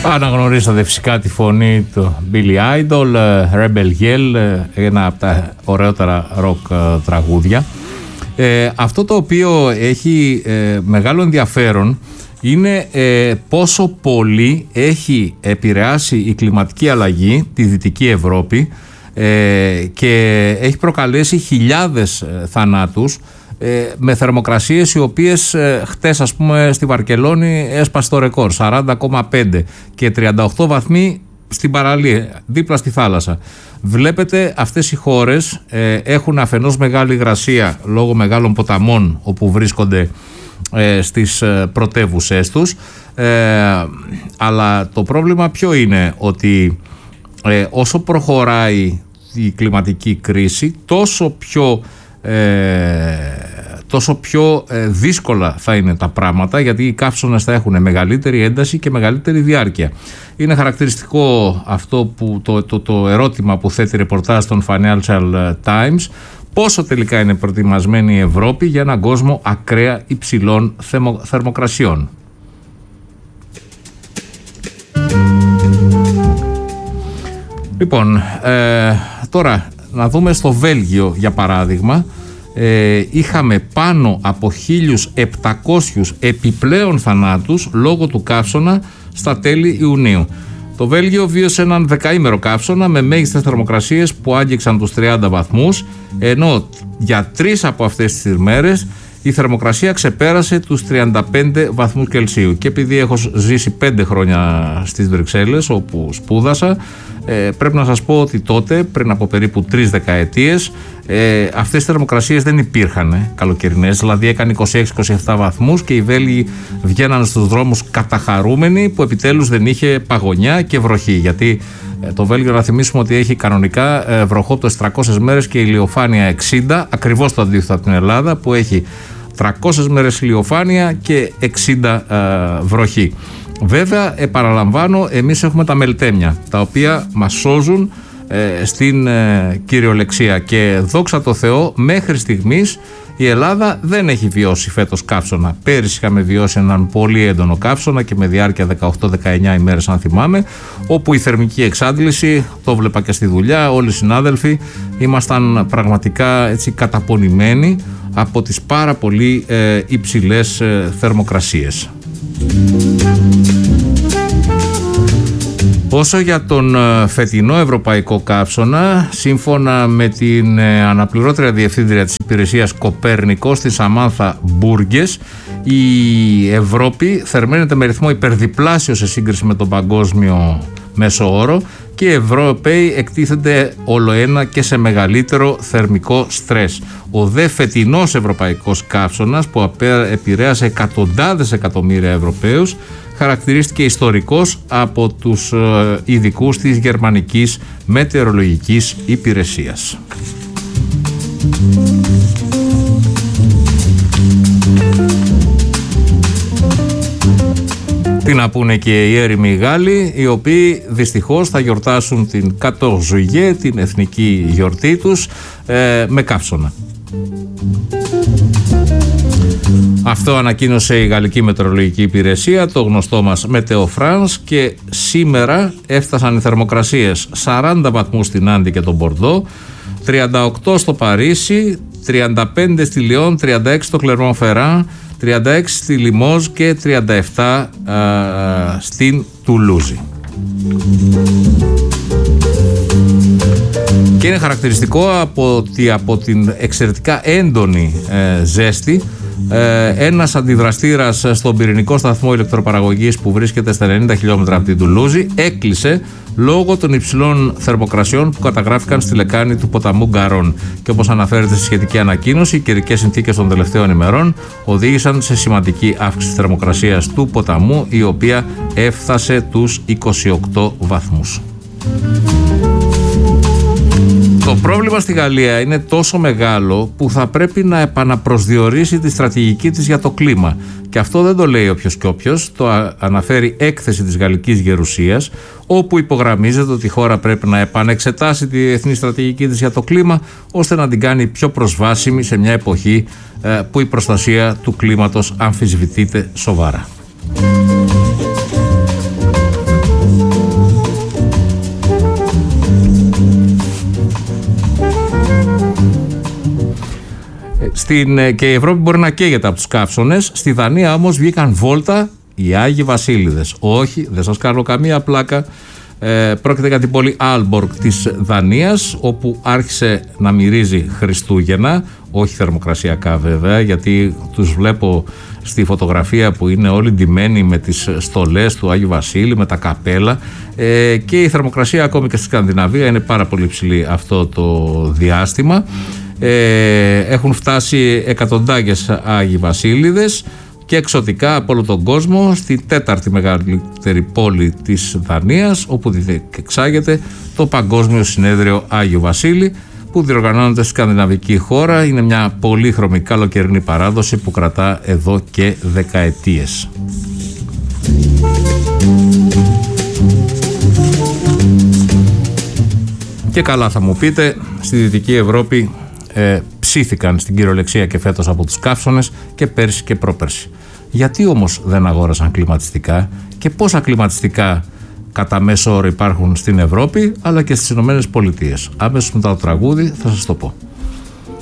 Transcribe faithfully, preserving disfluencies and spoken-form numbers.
Αναγνωρίσατε φυσικά τη φωνή του Billy Idol, Rebel Yell, ένα από τα ωραιότερα ροκ τραγούδια. Ε, αυτό το οποίο έχει ε, μεγάλο ενδιαφέρον είναι ε, πόσο πολύ έχει επηρεάσει η κλιματική αλλαγή τη Δυτική Ευρώπη ε, και έχει προκαλέσει χιλιάδες ε, θανάτους ε, με θερμοκρασίες οι οποίες ε, χτες, ας πούμε, στη Βαρκελόνη έσπασε το ρεκόρ σαράντα κόμμα πέντε και τριάντα οκτώ βαθμοί στην παραλία, δίπλα στη θάλασσα. Βλέπετε, αυτές οι χώρες ε, έχουν αφενός μεγάλη υγρασία λόγω μεγάλων ποταμών όπου βρίσκονται ε, στις ε, πρωτεύουσές τους, ε, αλλά το πρόβλημα ποιο είναι, ότι ε, όσο προχωράει η κλιματική κρίση τόσο πιο ε, τόσο πιο ε, δύσκολα θα είναι τα πράγματα, γιατί οι καύσωνες θα έχουν μεγαλύτερη ένταση και μεγαλύτερη διάρκεια. Είναι χαρακτηριστικό αυτό που, το, το, το ερώτημα που θέτει ρεπορτάζ των Financial Times, πόσο τελικά είναι προετοιμασμένη η Ευρώπη για έναν κόσμο ακραία υψηλών θερμο, θερμοκρασιών. Λοιπόν, ε, τώρα να δούμε στο Βέλγιο για παράδειγμα. Ε, είχαμε πάνω από χίλιους επτακόσιους επιπλέον θανάτους λόγω του καύσωνα στα τέλη Ιουνίου. Το Βέλγιο βίωσε έναν δεκαήμερο καύσωνα με μέγιστες θερμοκρασίες που άγγιξαν τους τριάντα βαθμούς, ενώ για τρεις από αυτές τις ημέρες η θερμοκρασία ξεπέρασε τους τριάντα πέντε βαθμούς Κελσίου. Και επειδή έχω ζήσει πέντε χρόνια στις Βρυξέλλες όπου σπούδασα, ε, πρέπει να σας πω ότι τότε, πριν από περίπου τρεις δεκαετίες, ε, αυτές οι θερμοκρασίες δεν υπήρχαν ε, καλοκαιρινές. Δηλαδή έκανε είκοσι έξι είκοσι επτά βαθμούς και οι Βέλγοι βγαίναν στους δρόμους καταχαρούμενοι που επιτέλους δεν είχε παγωνιά και βροχή. Γιατί ε, το Βέλγιο, να θυμίσουμε ότι έχει κανονικά ε, βροχόπτωση τριακόσιες μέρες και ηλιοφάνεια εξήντα, ακριβώς το αντίθετο από την Ελλάδα που έχει τριακόσιες μέρες ηλιοφάνεια και εξήντα ε, βροχή. Βέβαια, επαναλαμβάνω, εμείς έχουμε τα μελτέμια, τα οποία μας σώζουν ε, στην ε, κυριολεξία, και δόξα τω Θεώ μέχρι στιγμής η Ελλάδα δεν έχει βιώσει φέτος καύσωνα. Πέρυσι είχαμε βιώσει έναν πολύ έντονο καύσωνα και με διάρκεια δεκαοκτώ δεκαεννιά ημέρες, αν θυμάμαι, όπου η θερμική εξάντληση, το βλέπα και στη δουλειά, όλοι οι συνάδελφοι ήμασταν πραγματικά έτσι καταπονημένοι από τις πάρα πολύ ε, υψηλές ε, θερμοκρασίες. Όσο για τον φετινό ευρωπαϊκό καύσωνα, σύμφωνα με την αναπληρώτρια διευθύντρια της υπηρεσίας Κοπέρνικος, τη Σαμάνθα Μπούργκες, η Ευρώπη θερμαίνεται με ρυθμό υπερδιπλάσιο σε σύγκριση με τον παγκόσμιο μέσο όρο και οι Ευρωπαίοι εκτίθενται ολοένα και σε μεγαλύτερο θερμικό στρες. Ο δε φετινός ευρωπαϊκός καύσωνας, που επηρέασε εκατοντάδες εκατομμύρια Ευρωπαίους, χαρακτηρίστηκε ιστορικός από τους ειδικούς της Γερμανικής Μετεωρολογικής Υπηρεσίας. Τι να πούνε και οι έρημοι Γάλλοι, οι οποίοι δυστυχώς θα γιορτάσουν την quatorze juillet, την εθνική γιορτή τους, ε, με καύσωνα. Αυτό ανακοίνωσε η Γαλλική Μετεωρολογική Υπηρεσία, το γνωστό μας Meteo France, και σήμερα έφτασαν οι θερμοκρασίες σαράντα βαθμούς στην Άντι και τον Μπορντό, τριάντα οκτώ στο Παρίσι, τριάντα πέντε στη Λιόν, τριάντα έξι στο Κλερμόν Φεράν, τριάντα έξι στη Λιμόζ και τριάντα επτά α, στην Τουλούζη. Και είναι χαρακτηριστικό από, ότι από την εξαιρετικά έντονη ε, ζέστη, ε, ένας αντιδραστήρας στον πυρηνικό σταθμό ηλεκτροπαραγωγής που βρίσκεται στα ενενήντα χιλιόμετρα από την Τουλούζη έκλεισε λόγω των υψηλών θερμοκρασιών που καταγράφηκαν στη λεκάνη του ποταμού Γκαρόν. Και όπως αναφέρεται στη σχετική ανακοίνωση, οι καιρικές συνθήκες των τελευταίων ημερών οδήγησαν σε σημαντική αύξηση της θερμοκρασίας του ποταμού, η οποία έφτασε τους είκοσι οκτώ βαθμούς. Το πρόβλημα στη Γαλλία είναι τόσο μεγάλο που θα πρέπει να επαναπροσδιορίσει τη στρατηγική της για το κλίμα. Και αυτό δεν το λέει όποιος και όποιος, το αναφέρει έκθεση της Γαλλικής Γερουσίας, όπου υπογραμμίζεται ότι η χώρα πρέπει να επανεξετάσει τη διεθνή στρατηγική της για το κλίμα, ώστε να την κάνει πιο προσβάσιμη σε μια εποχή που η προστασία του κλίματος αμφισβητείται σοβαρά. Στην, και η Ευρώπη μπορεί να καίγεται από τους καύσωνες. Στη Δανία όμως βγήκαν βόλτα οι Άγιοι Βασίλειδες. Όχι, δεν σας κάνω καμία πλάκα. Ε, πρόκειται για την πόλη Άλμποργκ της Δανίας, όπου άρχισε να μυρίζει Χριστούγεννα, όχι θερμοκρασιακά βέβαια, γιατί τους βλέπω στη φωτογραφία που είναι όλοι ντυμένοι με τις στολές του Άγιου Βασίλη, με τα καπέλα, ε, και η θερμοκρασία ακόμη και στη Σκανδιναβία είναι πάρα πολύ ψηλή αυτό το διάστημα. Ε, έχουν φτάσει εκατοντάδες Άγιοι Βασίλειδες και εξωτικά από όλο τον κόσμο στη τέταρτη μεγαλύτερη πόλη της Δανίας, όπου διεξάγεται το Παγκόσμιο Συνέδριο Άγιο Βασίλη, που διοργανώνεται στη σκανδιναβική χώρα. Είναι μια πολύχρωμη καλοκαιρινή παράδοση που κρατά εδώ και δεκαετίες. Και καλά θα μου πείτε, στη Δυτική Ευρώπη ε, ψήθηκαν στην κυριολεξία και φέτος από τους καύσωνες και πέρσι και πρόπερσι. Γιατί όμως δεν αγόρασαν κλιματιστικά και πόσα κλιματιστικά κατά μέσο όρο υπάρχουν στην Ευρώπη αλλά και στις Ηνωμένες Πολιτείες? Αμέσως μετά το τραγούδι θα σας το πω.